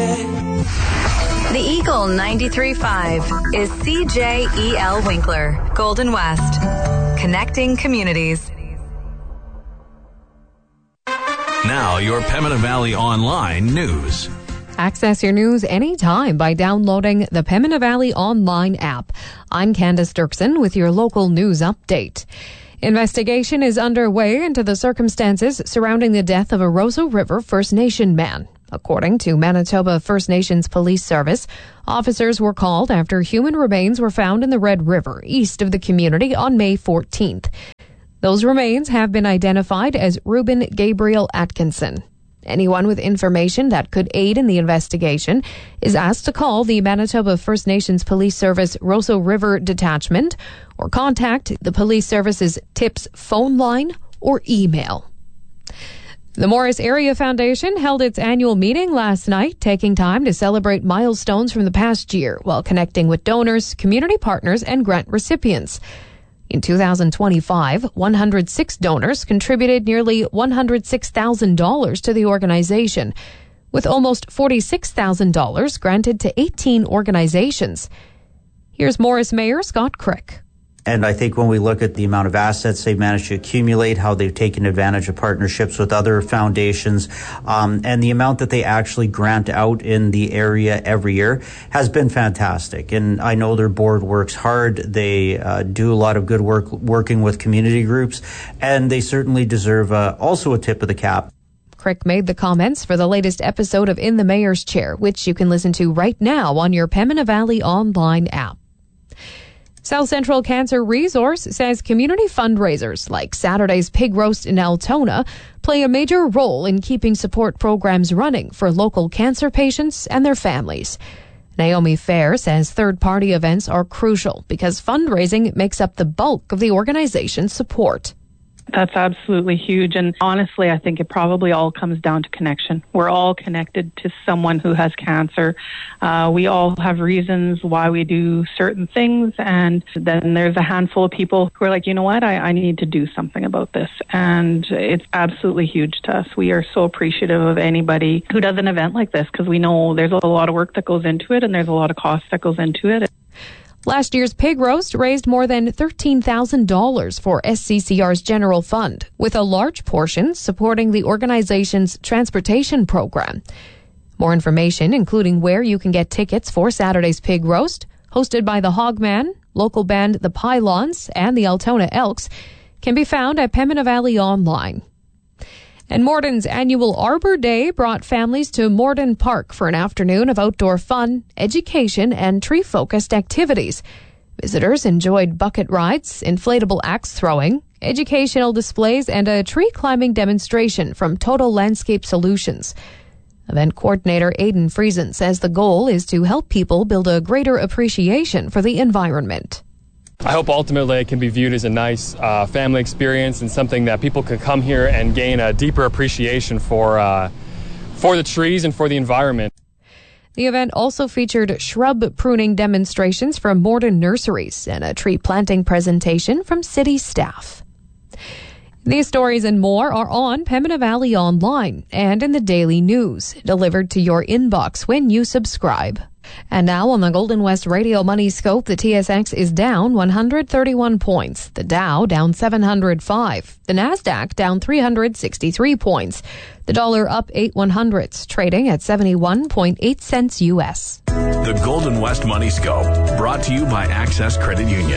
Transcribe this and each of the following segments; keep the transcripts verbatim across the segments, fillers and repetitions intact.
The Eagle ninety-three point five is C J E L Winkler, Golden West, connecting communities. Now, your Pembina Valley Online news. Access your news anytime by downloading the Pembina Valley Online app. I'm Candace Dirksen with your local news update. Investigation is underway into the circumstances surrounding the death of a Roseau River First Nation man. According to Manitoba First Nations Police Service, officers were called after human remains were found in the Red River, east of the community, on May fourteenth. Those remains have been identified as Reuben Gabriel Atkinson. Anyone with information that could aid in the investigation is asked to call the Manitoba First Nations Police Service Roseau River Detachment or contact the Police Service's TIPS phone line or email. The Morris Area Foundation held its annual meeting last night, taking time to celebrate milestones from the past year while connecting with donors, community partners, and grant recipients. In two thousand twenty-five, one hundred six donors contributed nearly one hundred six thousand dollars to the organization, with almost forty-six thousand dollars granted to eighteen organizations. Here's Morris Mayor Scott Crick. And I think when we look at the amount of assets they've managed to accumulate, how they've taken advantage of partnerships with other foundations, um, and the amount that they actually grant out in the area every year has been fantastic. And I know their board works hard. They uh, do a lot of good work working with community groups, and they certainly deserve uh, also a tip of the cap. Crick made the comments for the latest episode of In the Mayor's Chair, which you can listen to right now on your Pembina Valley Online app. South Central Cancer Resource says community fundraisers like Saturday's Pig Roast in Altona play a major role in keeping support programs running for local cancer patients and their families. Naomi Fair says third-party events are crucial because fundraising makes up the bulk of the organization's support. That's absolutely huge. And honestly, I think it probably all comes down to connection. We're all connected to someone who has cancer. Uh, we all have reasons why we do certain things. And then there's a handful of people who are like, you know what, I, I need to do something about this. And it's absolutely huge to us. We are so appreciative of anybody who does an event like this because we know there's a lot of work that goes into it and there's a lot of cost that goes into it. Last year's pig roast raised more than thirteen thousand dollars for S C C R's general fund, with a large portion supporting the organization's transportation program. More information, including where you can get tickets for Saturday's pig roast, hosted by the Hogman, local band The Pylons, and the Altona Elks, can be found at Pembina Valley Online. And Morden's annual Arbor Day brought families to Morden Park for an afternoon of outdoor fun, education, and tree-focused activities. Visitors enjoyed bucket rides, inflatable axe throwing, educational displays, and a tree climbing demonstration from Total Landscape Solutions. Event coordinator Aidan Friesen says the goal is to help people build a greater appreciation for the environment. I hope ultimately it can be viewed as a nice uh, family experience and something that people could come here and gain a deeper appreciation for uh, for the trees and for the environment. The event also featured shrub pruning demonstrations from Morden Nurseries and a tree planting presentation from city staff. These stories and more are on Pembina Valley Online and in the Daily News, delivered to your inbox when you subscribe. And now on the Golden West Radio Money Scope, the T S X is down one hundred thirty-one points. The Dow down seven hundred five. The Nasdaq down three hundred sixty-three points. The dollar up eight one hundredths, trading at seventy-one point eight cents U S. The Golden West Money Scope, brought to you by Access Credit Union.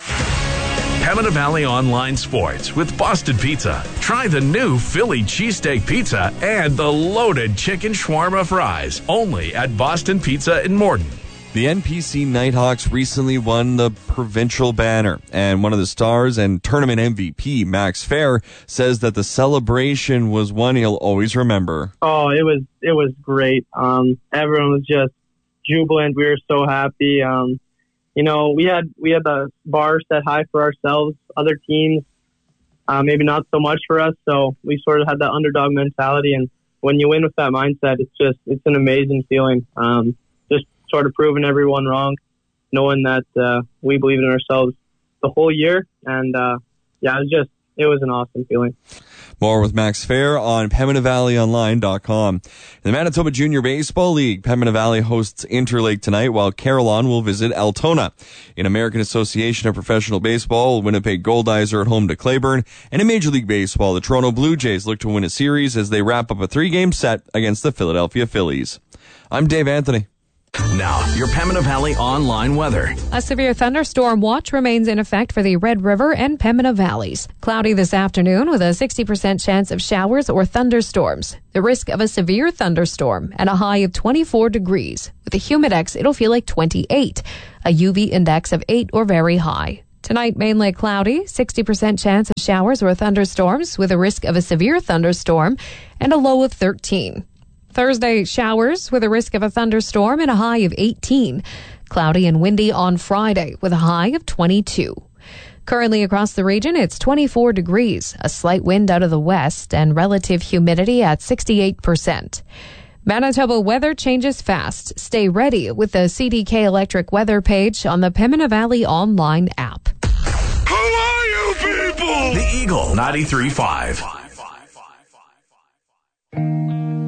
Pembina Valley Online Sports with Boston Pizza. Try the new Philly cheesesteak pizza and the loaded chicken shawarma fries. Only at Boston Pizza in Morden. The N P C Nighthawks recently won the provincial banner, and one of the stars and tournament M V P, Max Fair, says that the celebration was one he'll always remember. Oh, it was it was great. Um, everyone was just jubilant. We were so happy. Um, You know, we had we had the bar set high for ourselves. Other teams, uh, maybe not so much for us. So we sort of had that underdog mentality. And when you win with that mindset, it's just it's an amazing feeling. Um, just sort of proving everyone wrong, knowing that uh, we believed in ourselves the whole year. And uh, yeah, it was just it was an awesome feeling. More with Max Fair on Pembina Valley Online dot com. In the Manitoba Junior Baseball League, Pembina Valley hosts Interlake tonight, while Carillon will visit Altona. In American Association of Professional Baseball, Winnipeg Goldeyes are at home to Claiborne. And in Major League Baseball, the Toronto Blue Jays look to win a series as they wrap up a three-game set against the Philadelphia Phillies. I'm Dave Anthony. Now, your Pembina Valley online weather. A severe thunderstorm watch remains in effect for the Red River and Pembina Valleys. Cloudy this afternoon with a sixty percent chance of showers or thunderstorms. The risk of a severe thunderstorm and a high of twenty-four degrees. With a humidex, it'll feel like twenty-eight. A U V index of eight or very high. Tonight, mainly cloudy, sixty percent chance of showers or thunderstorms with a risk of a severe thunderstorm and a low of thirteen. Thursday, showers with a risk of a thunderstorm and a high of eighteen. Cloudy and windy on Friday with a high of twenty-two. Currently across the region, it's twenty-four degrees, a slight wind out of the west, and relative humidity at sixty-eight percent. Manitoba weather changes fast. Stay ready with the C D K Electric weather page on the Pembina Valley Online app. Who are you people? The Eagle ninety-three point five.